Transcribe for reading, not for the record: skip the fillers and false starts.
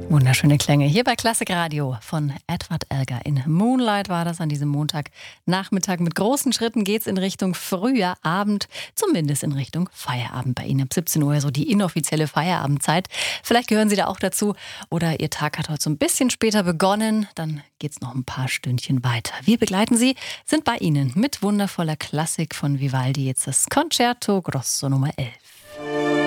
Wunderschöne Klänge hier bei Klassik Radio von Edward Elgar. In Moonlight war das an diesem Montagnachmittag. Mit großen Schritten geht's in Richtung früher Abend, zumindest in Richtung Feierabend bei Ihnen. Ab 17 Uhr, so die inoffizielle Feierabendzeit. Vielleicht gehören Sie da auch dazu oder Ihr Tag hat heute so ein bisschen später begonnen. Dann geht's noch ein paar Stündchen weiter. Wir begleiten Sie, sind bei Ihnen mit wundervoller Klassik von Vivaldi. Jetzt das Concerto Grosso Nummer 11.